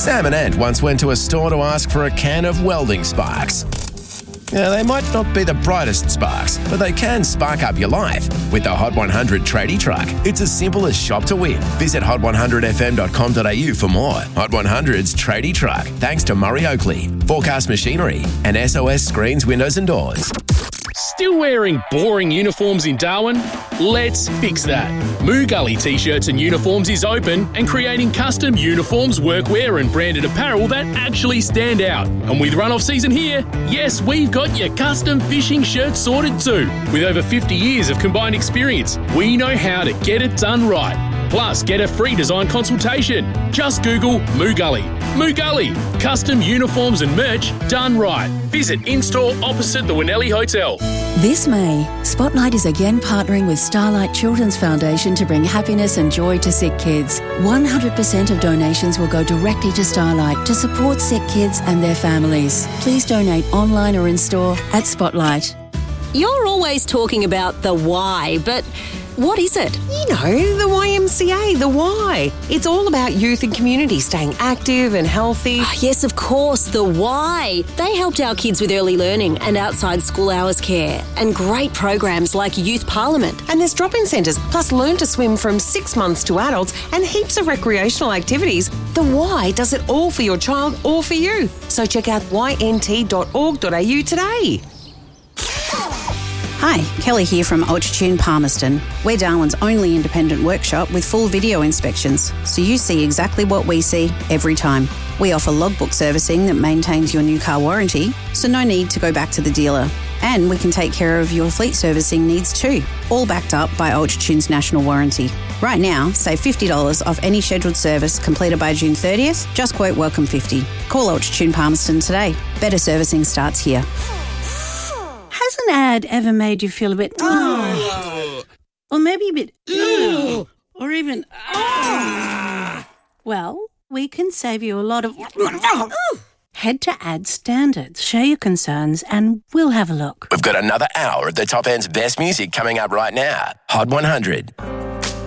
Sam and Ant once went to a store to ask for a can of welding sparks. Now, they might not be the brightest sparks, but they can spark up your life. With the Hot 100 tradie truck, it's as simple as shop to win. Visit hot100fm.com.au for more. Hot 100's tradie truck, thanks to Murray Oakley, Forecast Machinery, and SOS Screens, Windows and Doors. Still wearing boring uniforms in Darwin? Let's fix that. Moo Gully T-shirts and uniforms is open and creating custom uniforms, workwear and branded apparel that actually stand out. And with run-off season here, yes, we've got your custom fishing shirts sorted too. With over 50 years of combined experience, we know how to get it done right. Plus, get a free design consultation. Just Google Moo Gully. Moo Gully, custom uniforms and merch done right. Visit in-store opposite the Winnelli Hotel. This May, Spotlight is again partnering with Starlight Children's Foundation to bring happiness and joy to sick kids. 100% of donations will go directly to Starlight to support sick kids and their families. Please donate online or in-store at Spotlight. You're always talking about the why, but what is it? You know, the YMCA, the why. It's all about youth and community staying active and healthy. Oh, yes, of course, the why. They helped our kids with early learning and outside school hours care and great programs like Youth Parliament. And there's drop-in centres, plus learn to swim from 6 months to adults and heaps of recreational activities. The why does it all for your child or for you. So check out ynt.org.au today. Hi, Kelly here from Ultratune Palmerston. We're Darwin's only independent workshop with full video inspections, so you see exactly what we see every time. We offer logbook servicing that maintains your new car warranty, so no need to go back to the dealer. And we can take care of your fleet servicing needs too, all backed up by Ultratune's national warranty. Right now, save $50 off any scheduled service completed by June 30th. Just quote Welcome 50. Call Ultratune Palmerston today. Better servicing starts here. Has an ad ever made you feel a bit... or maybe a bit... or even... Well, we can save you a lot of... Head to Ad Standards, share your concerns, and we'll have a look. We've got another hour of the top end's best music coming up right now. Hot 100.